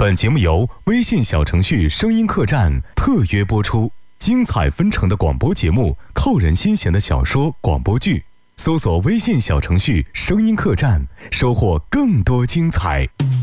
本节目由微信小程序声音客栈特约播出，精彩纷呈的广播节目，扣人心弦的小说广播剧，搜索微信小程序声音客栈，收获更多精彩。